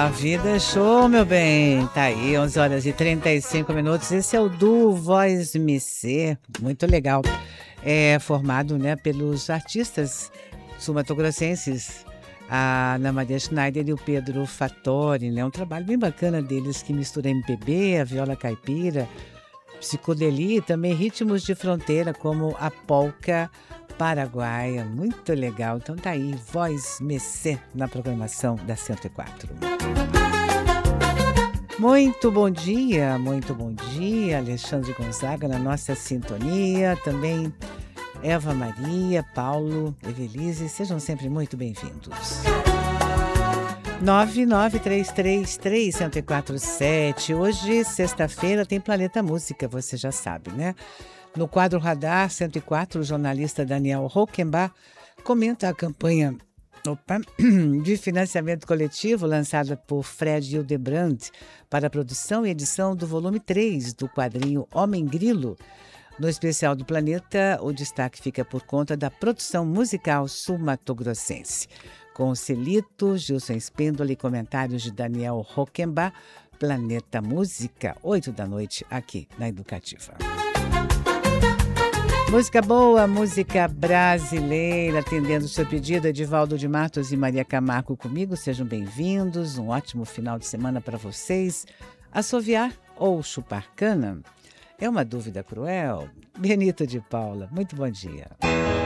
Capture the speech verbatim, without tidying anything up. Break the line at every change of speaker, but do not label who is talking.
A vida é show, meu bem. Tá aí, onze horas e trinta e cinco minutos. Esse é o Duo Voz M C, muito legal. É formado, né, pelos artistas sul-mato-grossenses, a Ana Maria Schneider e o Pedro Fattori, né? Um trabalho bem bacana deles que mistura M P B, a viola caipira, psicodelia e também ritmos de fronteira como a polca paraguaia. Muito legal. Então tá aí, Voz M C na programação da cento e quatro. Muito bom dia, muito bom dia, Alexandre Gonzaga na nossa sintonia, também Eva Maria, Paulo, Evelise, sejam sempre muito bem-vindos. nove nove três três três zero quatro sete. Hoje, sexta-feira, tem Planeta Música, você já sabe, né? No quadro Radar cento e quatro, o jornalista Daniel Rockenbach comenta a campanha opa, de financiamento coletivo lançada por Fred Hildebrand para a produção e edição do volume três do quadrinho Homem Grilo. No especial do Planeta, o destaque fica por conta da produção musical sul-mato-grossense. Com o Celito, Gilson Espíndola e comentários de Daniel Rockenbach, Planeta Música, oito da noite, aqui na Educativa. Música boa, música brasileira, atendendo o seu pedido, Edivaldo de Matos e Maria Camargo comigo, sejam bem-vindos, um ótimo final de semana para vocês. Assoviar ou chupar cana? É uma dúvida cruel? Benito de Paula, muito bom dia.